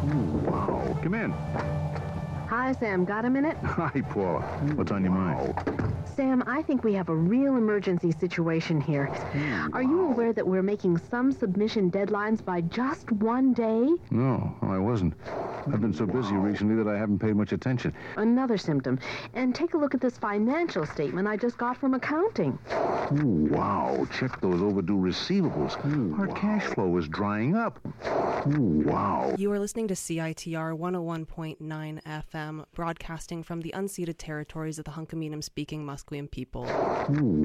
Wow. Come in. Hi, Sam. Got a minute? Hi, Paula. What's on your mind? Sam, I think we have a real emergency situation here. Are you aware that we're making some submission deadlines by just one day? No, I wasn't. I've been so busy recently that I haven't paid much attention. Another symptom. And take a look at this financial statement I just got from accounting. Wow. Check those overdue receivables. Our cash flow is drying up. Wow. You are listening to CITR 101.9 FM, broadcasting from the unceded territories of the Hunkaminam-speaking Musqueam people.